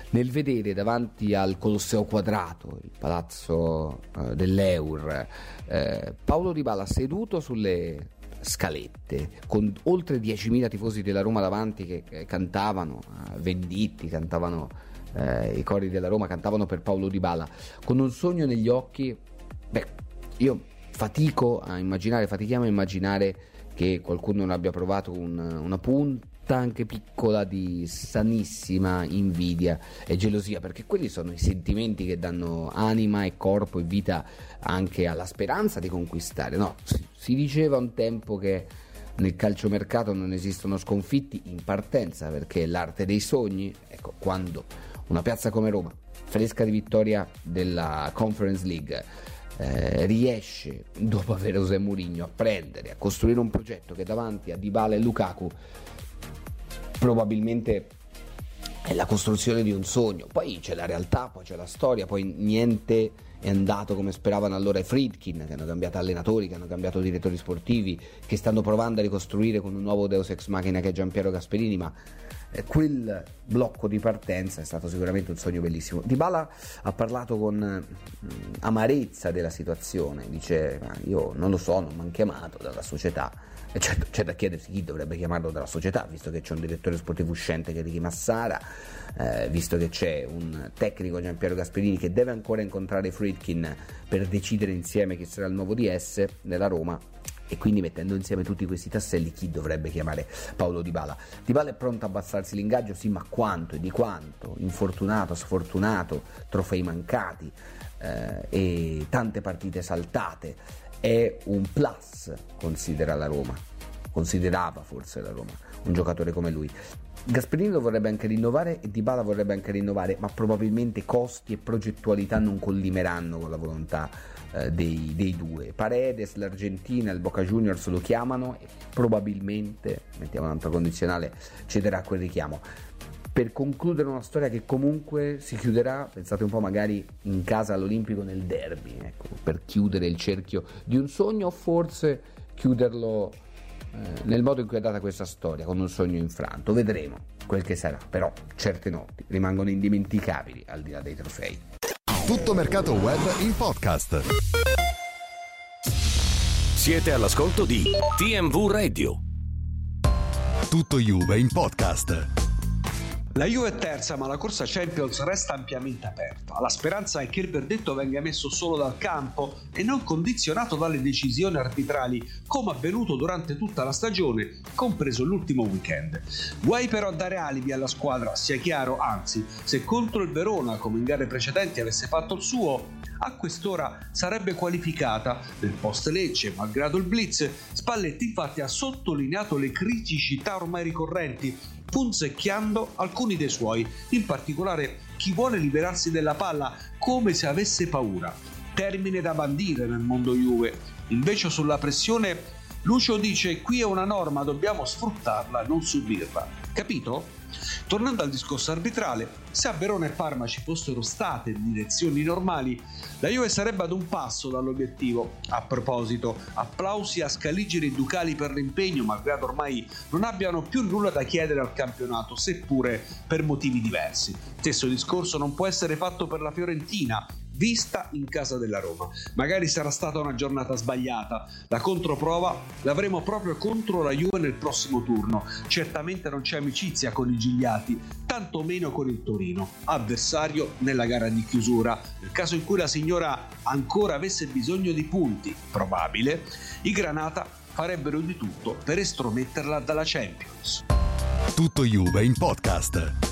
nel vedere davanti al Colosseo Quadrato, il palazzo dell'Eur, Paulo Dybala seduto sulle scalette con oltre 10.000 tifosi della Roma davanti che cantavano Venditti, cantavano i cori della Roma, cantavano per Paulo Dybala con un sogno negli occhi. Io fatichiamo a immaginare che qualcuno non abbia provato una punta anche piccola di sanissima invidia e gelosia, perché quelli sono i sentimenti che danno anima e corpo e vita anche alla speranza di conquistare. No, si diceva un tempo che nel calciomercato non esistono sconfitti in partenza, perché l'arte dei sogni, ecco, quando una piazza come Roma, fresca di vittoria della Conference League, riesce, dopo aver José Mourinho, a costruire un progetto che davanti a Dybala e Lukaku probabilmente è la costruzione di un sogno. Poi c'è la realtà, poi c'è la storia, poi niente è andato come speravano allora i Friedkin, che hanno cambiato allenatori, che hanno cambiato direttori sportivi, che stanno provando a ricostruire con un nuovo Deus Ex Machina che è Gianpiero Gasperini, ma quel blocco di partenza è stato sicuramente un sogno bellissimo. Dybala ha parlato con amarezza della situazione, dice: ma io non lo so, non mi hanno chiamato dalla società. E certo, c'è da chiedersi chi dovrebbe chiamarlo dalla società, visto che c'è un direttore sportivo uscente che è Ricky Massara, visto che c'è un tecnico, Gianpiero Gasperini, che deve ancora incontrare Friedkin per decidere insieme chi sarà il nuovo DS della Roma. E quindi, mettendo insieme tutti questi tasselli, chi dovrebbe chiamare Paulo Dybala? Dybala è pronto a abbassarsi l'ingaggio, sì, ma quanto e di quanto? Infortunato, sfortunato, trofei mancati e tante partite saltate. È un plus, considerava forse la Roma, un giocatore come lui. Gasperini lo vorrebbe anche rinnovare e Dybala vorrebbe anche rinnovare, ma probabilmente costi e progettualità non collimeranno con la volontà dei due. Paredes, l'Argentina, il Boca Juniors lo chiamano e probabilmente, mettiamo un'altra condizionale, cederà a quel richiamo. Per concludere una storia che comunque si chiuderà, pensate un po', magari in casa all'Olimpico nel derby, ecco, per chiudere il cerchio di un sogno, o forse chiuderlo nel modo in cui è data questa storia, con un sogno infranto. Vedremo quel che sarà, però certe notti rimangono indimenticabili al di là dei trofei. Tutto mercato web in podcast. Siete all'ascolto di TMV Radio. Tutto Juve in podcast. La Juve è terza, ma la corsa Champions resta ampiamente aperta. La speranza è che il verdetto venga messo solo dal campo e non condizionato dalle decisioni arbitrali, come avvenuto durante tutta la stagione, compreso l'ultimo weekend. Guai però a dare alibi alla squadra, sia chiaro, anzi, se contro il Verona, come in gare precedenti, avesse fatto il suo, a quest'ora sarebbe qualificata. Nel post Lecce, malgrado il blitz, Spalletti infatti ha sottolineato le criticità ormai ricorrenti, punzecchiando alcuni dei suoi, in particolare chi vuole liberarsi della palla come se avesse paura. Termine da bandire nel mondo Juve. Invece sulla pressione Lucio dice: qui è una norma, dobbiamo sfruttarla, non subirla. Capito? Tornando al discorso arbitrale, se a Verona e Parma ci fossero state direzioni normali, la Juve sarebbe ad un passo dall'obiettivo. A proposito, applausi a Scaligeri e Ducali per l'impegno, malgrado ormai non abbiano più nulla da chiedere al campionato, seppure per motivi diversi. Stesso discorso non può essere fatto per la Fiorentina, vista in casa della Roma. Magari sarà stata una giornata sbagliata, la controprova l'avremo proprio contro la Juve nel prossimo turno. Certamente non c'è amicizia con i Gigliati, tanto meno con il Torino, avversario nella gara di chiusura. Nel caso in cui la signora ancora avesse bisogno di punti, probabile, i Granata farebbero di tutto per estrometterla dalla Champions. Tutto Juve in podcast.